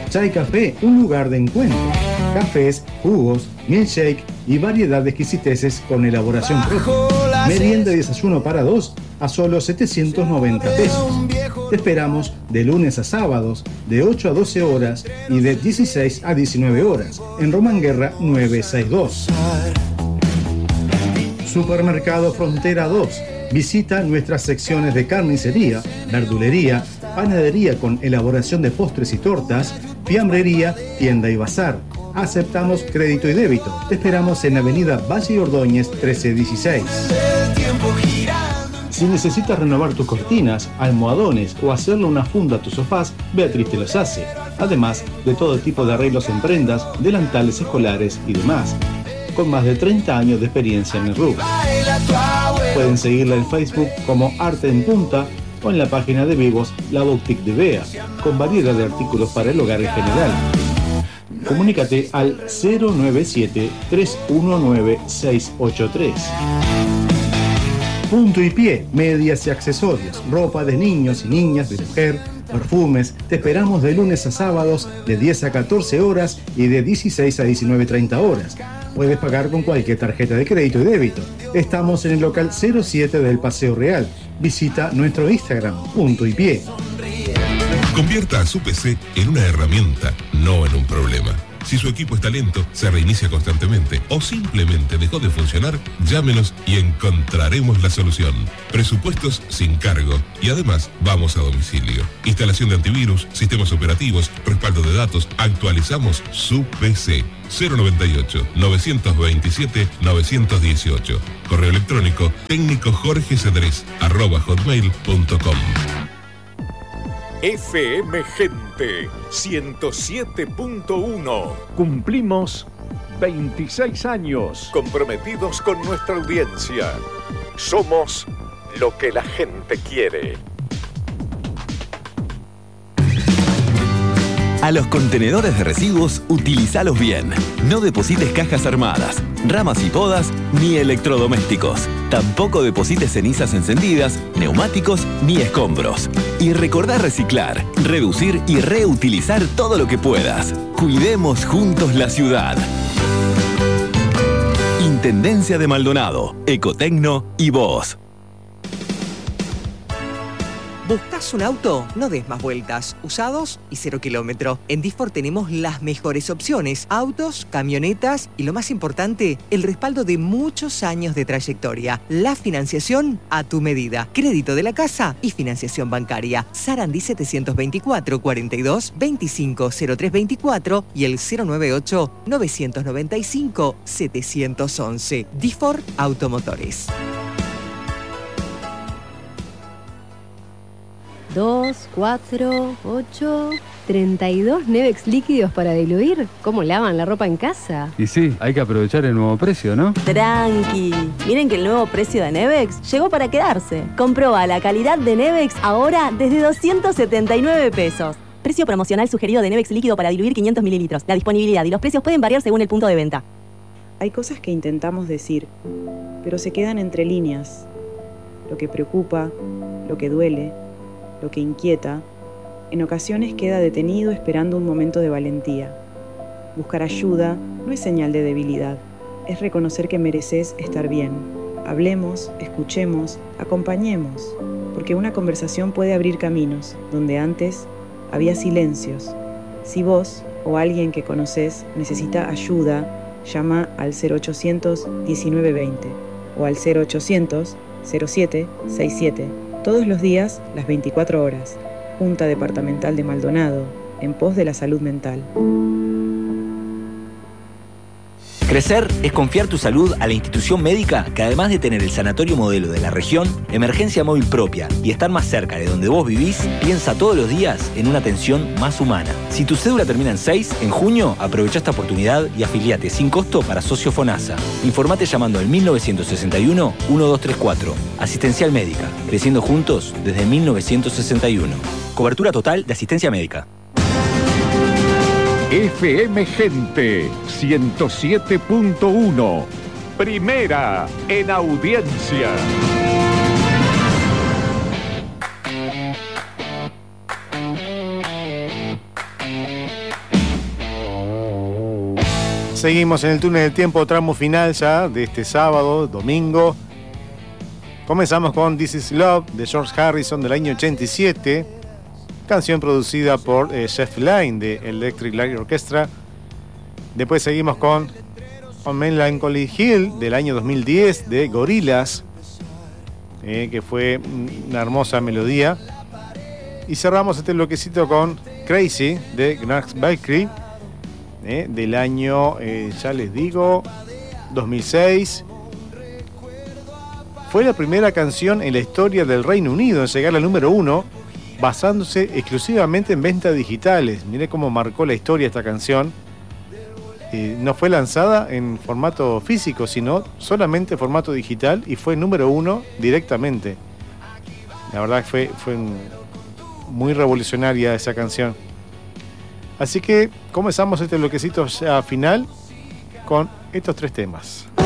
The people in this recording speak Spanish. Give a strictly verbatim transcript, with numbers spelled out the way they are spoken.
Chai Café, un lugar de encuentro. Cafés, jugos, milkshake y variedad de exquisiteces con elaboración propia. Merienda y desayuno para dos a solo setecientos noventa pesos. Te esperamos de lunes a sábados, de ocho a doce horas y de dieciséis a diecinueve horas, en Román Guerra novecientos sesenta y dos. Supermercado Frontera dos. Visita nuestras secciones de carnicería, verdulería, panadería con elaboración de postres y tortas, fiambrería, tienda y bazar. Aceptamos crédito y débito. Te esperamos en Avenida Valle Ordóñez trece dieciséis. Si necesitas renovar tus cortinas, almohadones o hacerle una funda a tus sofás, Beatriz te los hace. Además de todo tipo de arreglos en prendas, delantales escolares y demás. Con más de treinta años de experiencia en el rubro. Pueden seguirla en Facebook como Arte en Punta o en la página de Vivos La Boutique de Bea, con variedad de artículos para el hogar en general. Comunícate al cero nueve siete, tres uno nueve, seis ocho tres. Punto y Pie, medias y accesorios, ropa de niños y niñas, de mujer, perfumes. Te esperamos de lunes a sábados de diez a catorce horas y de dieciséis a diecinueve treinta horas. Puedes pagar con cualquier tarjeta de crédito y débito. Estamos en el local cero siete del Paseo Real. Visita nuestro Instagram, Punto y Pie. Convierta a su P C en una herramienta, no en un problema. Si su equipo está lento, se reinicia constantemente o simplemente dejó de funcionar, llámenos y encontraremos la solución. Presupuestos sin cargo y además vamos a domicilio. Instalación de antivirus, sistemas operativos, respaldo de datos, actualizamos su P C. cero noventa y ocho, novecientos veintisiete, novecientos dieciocho. Correo electrónico técnico jorge cedrés arroba hotmail punto com. F M Gente ciento siete punto uno. Cumplimos veintiséis años comprometidos con nuestra audiencia. Somos lo que la gente quiere. A los contenedores de residuos, utilizalos bien. No deposites cajas armadas, ramas y podas, ni electrodomésticos. Tampoco deposites cenizas encendidas, neumáticos ni escombros. Y recordá reciclar, reducir y reutilizar todo lo que puedas. Cuidemos juntos la ciudad. Intendencia de Maldonado, Ecotecno y vos. ¿Buscas un auto? No des más vueltas. Usados y cero kilómetro. En Disfor tenemos las mejores opciones. Autos, camionetas y lo más importante, el respaldo de muchos años de trayectoria. La financiación a tu medida. Crédito de la casa y financiación bancaria. Sarandí setecientos veinticuatro, cuarenta y dos, veinticinco, cero tres veinticuatro y el cero noventa y ocho, novecientos noventa y cinco, setecientos once. Disfor Automotores. dos, cuatro, ocho, treinta y dos Nevex líquidos para diluir. ¿Cómo lavan la ropa en casa? Y sí, hay que aprovechar el nuevo precio, ¿no? Tranqui. Miren que el nuevo precio de Nevex llegó para quedarse. Comproba la calidad de Nevex ahora desde doscientos setenta y nueve pesos. Precio promocional sugerido de Nevex líquido para diluir quinientos mililitros. La disponibilidad y los precios pueden variar según el punto de venta. Hay cosas que intentamos decir, pero se quedan entre líneas. Lo que preocupa, lo que duele, lo que inquieta, en ocasiones queda detenido esperando un momento de valentía. Buscar ayuda no es señal de debilidad, es reconocer que mereces estar bien. Hablemos, escuchemos, acompañemos, porque una conversación puede abrir caminos donde antes había silencios. Si vos o alguien que conoces necesita ayuda, llama al cero ochocientos, diecinueve veinte o al cero ochocientos, cero siete sesenta y siete. Todos los días, las veinticuatro horas. Junta Departamental de Maldonado, en pos de la salud mental. Crecer es confiar tu salud a la institución médica que, además de tener el sanatorio modelo de la región, emergencia móvil propia y estar más cerca de donde vos vivís, piensa todos los días en una atención más humana. Si tu cédula termina en seis, en junio, aprovecha esta oportunidad y afiliate sin costo para Socio FONASA. Informate llamando al mil novecientos sesenta y uno, doce treinta y cuatro. Asistencial Médica, creciendo juntos desde mil novecientos sesenta y uno. Cobertura total de asistencia médica. F M Gente ciento siete punto uno. Primera en audiencia. Seguimos en el túnel del tiempo, tramo final ya de este sábado, domingo. Comenzamos con This Is Love de George Harrison del año ochenta y siete, canción producida por eh, Jeff Lynne de Electric Light Orchestra. Después seguimos con On Melancholy Hill del año dos mil diez de Gorillaz, eh, que fue una hermosa melodía. Y cerramos este bloquecito con Crazy de Gnarls Bakery, eh, del año, eh, ya les digo, dos mil seis. Fue la primera canción en la historia del Reino Unido en llegar al número uno, basándose exclusivamente en ventas digitales. Miré cómo marcó la historia esta canción. Eh, no fue lanzada en formato físico, sino solamente en formato digital, y fue número uno directamente. La verdad que fue, fue un, muy revolucionaria esa canción. Así que comenzamos este bloquecito ya final con estos tres temas.